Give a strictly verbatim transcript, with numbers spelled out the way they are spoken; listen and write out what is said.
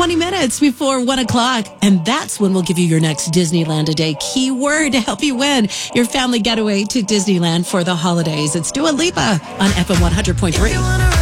twenty minutes before one o'clock. And that's when we'll give you your next Disneyland a Day keyword to help you win your family getaway to Disneyland for the holidays. It's Dua Lipa on F M one hundred point three.